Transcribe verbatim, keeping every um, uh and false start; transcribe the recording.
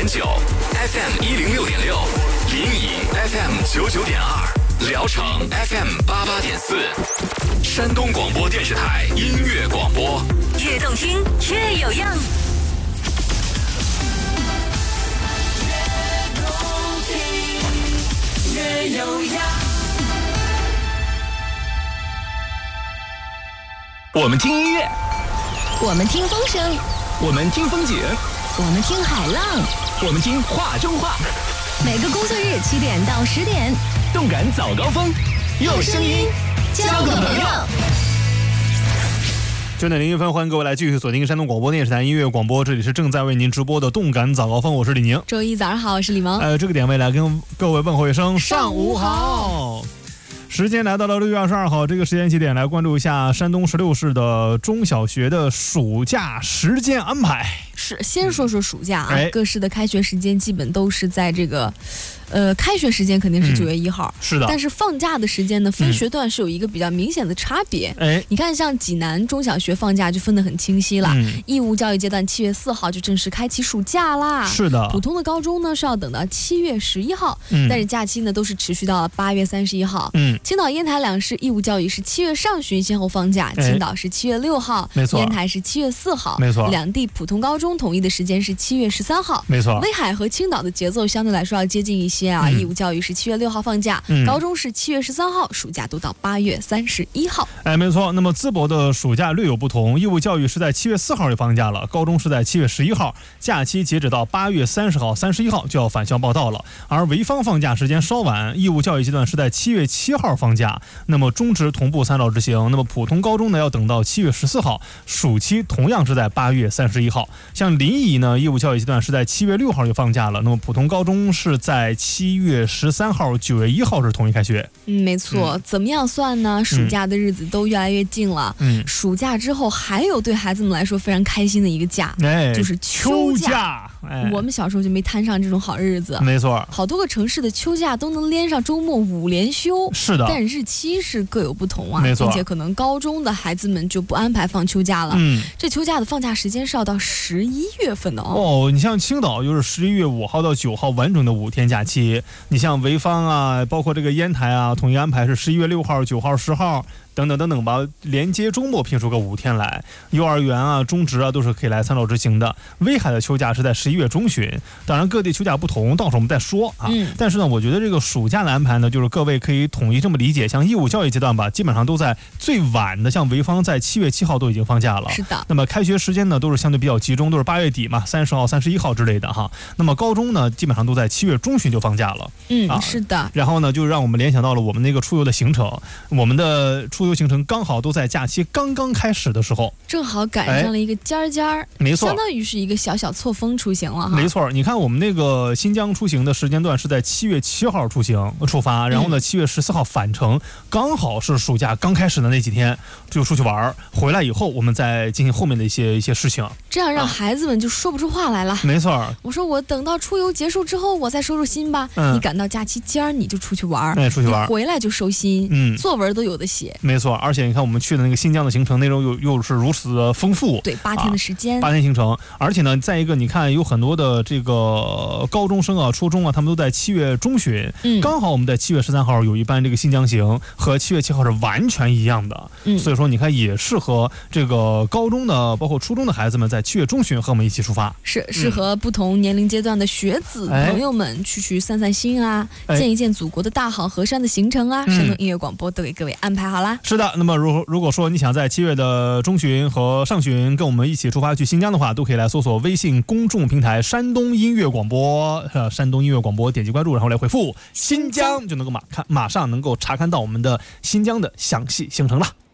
九 ，F M 一零六点六，临沂 F M 九九点二，聊城 F M 八八点四，山东广播电视台音乐广播， 越动听越有样。越动听越有样。 我们听音乐， 我们听风声， 我们听风景， 我们听海浪， 我们听话中话。 每个工作日七点到十点， 动感早高峰，用声音交个朋友。 九点零一分，欢迎各位来继续锁定山东广播电视台音乐广播，这里是正在为您直播的动感早高峰，我是李宁。 周一早上好，我是李萌。 呃，这个点位来跟各位问候一声上午好。 时间来到了六月二十二号，这个时间起点来关注一下山东十六市的中小学的暑假时间安排。 是，先说说暑假啊， 哎、 各市的开学时间基本都是在这个，呃，开学时间肯定是九月一号、 嗯，是的。 但是放假的时间呢，分学段是有一个比较明显的差别。 哎， 你看，像济南中小学放假就分得很清晰了。 嗯、 义务教育阶段七月四号就正式开启暑假啦。 是的。 普通的高中呢是要等到七月十一号、 嗯， 但是假期呢都是持续到八月三十一号。 嗯， 青岛、烟台两市义务教育是七月上旬先后放假， 哎、 青岛是七月六号， 没错。 烟台是七月四号， 没错。 两地普通高中统一的时间是七月十三号， 没错。 威海和青岛的节奏相对来说要接近一些啊，嗯、义务教育是七月六号放假， 嗯、 高中是七月十三号，暑假都到八月三十一号。 哎，没错。那么淄博的暑假略有不同，义务教育是在七月四号就放假了，高中是在七月十一号，假期截止到八月三十号、三十一号就要返校报到了。而潍坊放假时间稍晚，义务教育阶段是在七月七号放假，那么中职同步参照执行。那么普通高中呢要等到七月十四号，暑期同样是在八月三十一号。像临沂呢，义务教育阶段是在七月六号就放假了，那么普通高中是在七月十三号、九月一号是统一开学。 嗯，没错。嗯、怎么样算呢？暑假的日子都越来越近了。 嗯， 暑假之后还有对孩子们来说非常开心的一个假， 哎， 就是秋假。 秋假哎、 我们小时候就没摊上这种好日子。 没错， 好多个城市的秋假都能连上周末五连休。 是的， 但日期是各有不同啊。 没错， 并且可能高中的孩子们就不安排放秋假了。 嗯， 这秋假的放假时间是要到十一月份的哦。 哦，你像青岛就是十一月五号到九号完整的五天假期，你像潍坊啊，包括这个烟台啊，统一安排是十一月六号、九号、十号。等等等等吧，连接周末拼出个五天来，幼儿园啊、中职啊都是可以来参照执行的。威海的秋假是在十一月中旬，当然各地秋假不同，到时候我们再说啊。 嗯、 但是呢，我觉得这个暑假的安排呢，就是各位可以统一这么理解，像义务教育阶段吧，基本上都在最晚的，像潍坊在七月七号都已经放假了。 是的。 那么开学时间呢，都是相对比较集中，都是八月底嘛，三十号、三十一号之类的哈。那么高中呢，基本上都在七月中旬就放假了。 嗯， 啊、 是的。 然后呢，就让我们联想到了我们那个出游的行程，我们的出游行程刚好都在假期刚刚开始的时候， 正好赶上了一个尖儿尖儿， 没错， 相当于是一个小小错峰出行了哈。 没错，你看我们那个新疆出行的时间段是在七月七号出行出发，然后呢七月十四号返程，刚好是暑假刚开始的那几天就出去玩，回来以后我们再进行后面的一些一些事情， 这样让孩子们就说不出话来了。啊、 没错， 我说我等到出游结束之后我再收收心吧。嗯、你赶到假期尖儿你就出去玩， 哎，出去玩， 回来就收心， 嗯， 作文都有的写。 没错，而且你看我们去的那个新疆的行程内容又又是如此的丰富， 对，八天的时间， 啊、八天行程，而且呢，再一个，你看有很多的这个高中生啊、初中啊，他们都在七月中旬， 嗯， 刚好我们在七月十三号有一班这个新疆行，和七月七号是完全一样的， 嗯， 所以说你看也适合这个高中的，包括初中的孩子们在七月中旬和我们一起出发， 是适合不同年龄阶段的学子、嗯、朋友们去去散散心啊，哎、见一见祖国的大好河山的行程啊，山东音乐广播都给各位安排好啦。 是的，那么如如果说你想在七月的中旬和上旬跟我们一起出发去新疆的话，都可以来搜索微信公众平台山东音乐广播，呃，山东音乐广播点击关注，然后来回复新疆，就能够马看马上能够查看到我们的新疆的详细行程了。